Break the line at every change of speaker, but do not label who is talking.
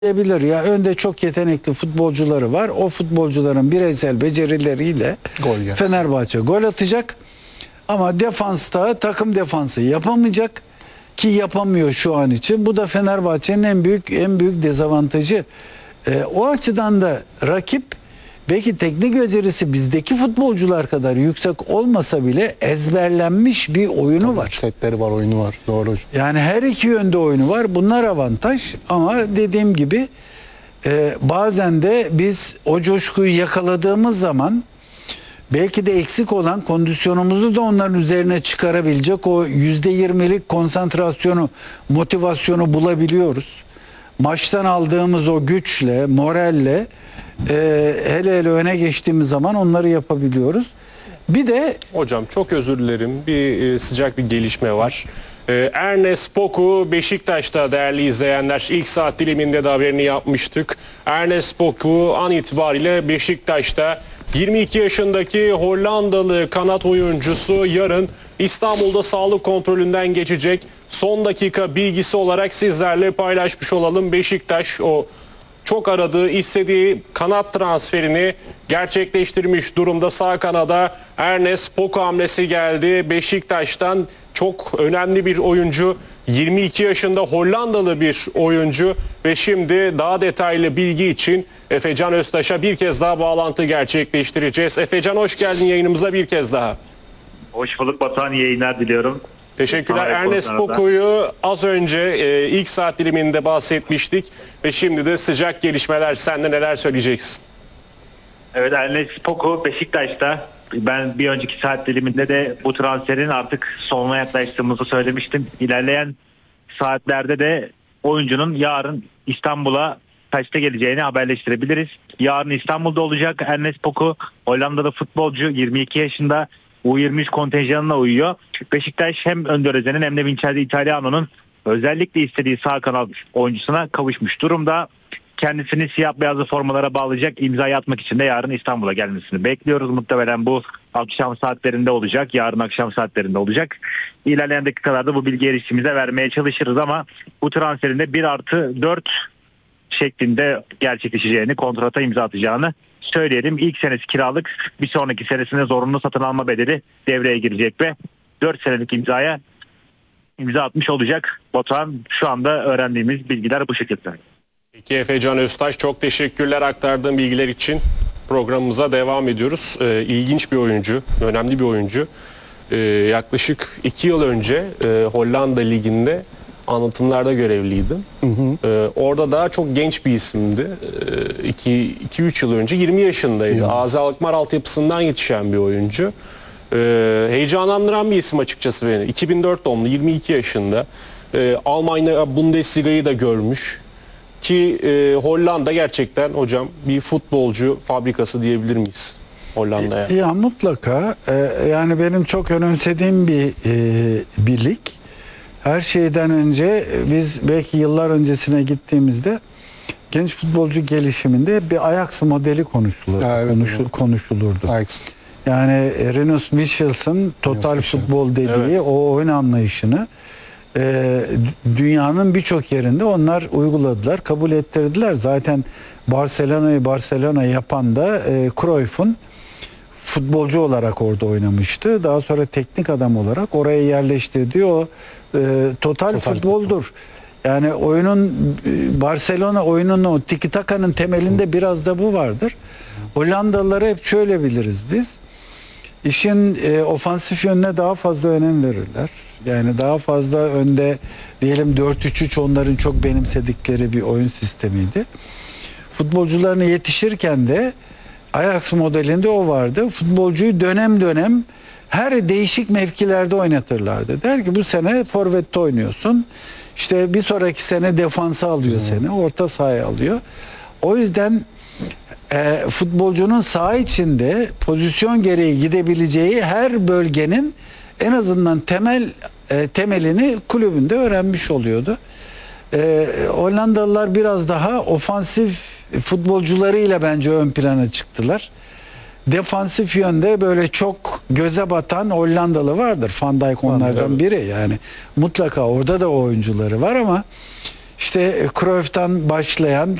Bilir ya, önde çok yetenekli futbolcuları var. O futbolcuların bireysel becerileriyle Fenerbahçe gol atacak. Ama defansta takım defansı yapamayacak ki yapamıyor şu an için. Bu da Fenerbahçe'nin en büyük dezavantajı. O açıdan da rakip belki teknik becerisi bizdeki futbolcular kadar yüksek olmasa bile ezberlenmiş bir oyunu var.
Setleri var, oyunu var. Doğru.
Yani her iki yönde oyunu var. Bunlar avantaj ama dediğim gibi bazen de biz o coşkuyu yakaladığımız zaman belki de eksik olan kondisyonumuzu da onların üzerine çıkarabilecek o %20'lik konsantrasyonu, motivasyonu bulabiliyoruz. Maçtan aldığımız o güçle, moralle hele hele öne geçtiğimiz zaman onları yapabiliyoruz. Bir de
hocam çok özür dilerim, sıcak bir gelişme var. Ernest Poku Beşiktaş'ta değerli izleyenler, ilk saat diliminde de haberini yapmıştık. Ernest Poku an itibariyle Beşiktaş'ta. 22 yaşındaki Hollandalı kanat oyuncusu yarın İstanbul'da sağlık kontrolünden geçecek. Son dakika bilgisi olarak sizlerle paylaşmış olalım. Beşiktaş o çok aradığı, istediği kanat transferini gerçekleştirmiş durumda. Sağ kanada Ernest Poku hamlesi geldi. Beşiktaş'tan çok önemli bir oyuncu. 22 yaşında Hollandalı bir oyuncu ve şimdi daha detaylı bilgi için Efecan Öztaş'a bir kez daha bağlantı gerçekleştireceğiz. Efecan, hoş geldin yayınımıza bir kez daha.
Hoş bulduk Batuhan, iyi yayınlar diliyorum.
Teşekkürler. Ernest Poku'yu az önce ilk saat diliminde bahsetmiştik ve şimdi de sıcak gelişmeler. Sen de neler söyleyeceksin?
Evet, Ernest Poku Beşiktaş'ta. Ben bir önceki saat diliminde de bu transferin artık sonuna yaklaştığımızı söylemiştim. İlerleyen saatlerde de oyuncunun yarın İstanbul'a kaçta geleceğini haberleştirebiliriz. Yarın İstanbul'da olacak Ernest Poku. Hollandalı futbolcu, 22 yaşında, U23 kontenjanına uyuyor. Beşiktaş hem Önder Özen'in hem de Vincenzo Italiano'nun özellikle istediği sağ kanat oyuncusuna kavuşmuş durumda. Kendisini siyah beyazlı formalara bağlayacak, imzayı atmak için de yarın İstanbul'a gelmesini bekliyoruz. Muhtemelen bu akşam saatlerinde olacak, yarın akşam saatlerinde olacak. İlerleyen dakikalarda bu bilgi erişimize vermeye çalışırız ama bu transferin de 1+4 şeklinde gerçekleşeceğini, kontrata imza atacağını söyleyelim. İlk senesi kiralık, bir sonraki senesinde zorunlu satın alma bedeli devreye girecek ve 4 senelik imza atmış olacak. Batuhan, şu anda öğrendiğimiz bilgiler bu şekilde.
Peki Efecan Öztaş, çok teşekkürler aktardığın bilgiler için. Programımıza devam ediyoruz. İlginç bir oyuncu, önemli bir oyuncu. Yaklaşık 2 yıl önce Hollanda Ligi'nde anlatımlarda görevliydim. Orada daha çok genç bir isimdi. 2-3 yıl önce 20 yaşındaydı. AZ Alkmaar altyapısından yetişen bir oyuncu. Heyecanlandıran bir isim açıkçası beni. 2004 doğumlu, 22 yaşında. Almanya Bundesliga'yı da görmüş. Ki Hollanda gerçekten hocam bir futbolcu fabrikası diyebilir miyiz Hollanda'ya?
Ya mutlaka. Yani benim çok önemsediğim bir lig. Her şeyden önce biz belki yıllar öncesine gittiğimizde genç futbolcu gelişiminde bir Ajax modeli konuşulurdu.
Ajax.
Yani Rinus Michels'ın total futbol dediği o oyun anlayışını dünyanın birçok yerinde onlar uyguladılar, kabul ettirdiler. Zaten Barcelona yapan da Cruyff'un futbolcu olarak orada oynamıştı. Daha sonra teknik adam olarak oraya yerleştirdiği o total futboldur. Yani Barcelona oyunun o tiki taka'nın temelinde biraz da bu vardır. Hollandalıları hep şöyle biliriz biz. İşin ofansif yönüne daha fazla önem verirler. Yani daha fazla önde, diyelim 4-3-3 onların çok benimsedikleri bir oyun sistemiydi. Futbolcularına yetişirken de Ajax modelinde o vardı. Futbolcuyu dönem dönem her değişik mevkilerde oynatırlardı. Der ki bu sene forvette oynuyorsun. İşte bir sonraki sene defansa alıyor seni. Orta sahaya alıyor. O yüzden futbolcunun saha içinde pozisyon gereği gidebileceği her bölgenin en azından temelini kulübünde öğrenmiş oluyordu. Hollandalılar biraz daha ofansif futbolcularıyla bence ön plana çıktılar. Defansif yönde böyle çok göze batan Hollandalı vardır. Van Dijk onlardan biri yani. Mutlaka orada da oyuncuları var ama İşte Cruyff'tan başlayan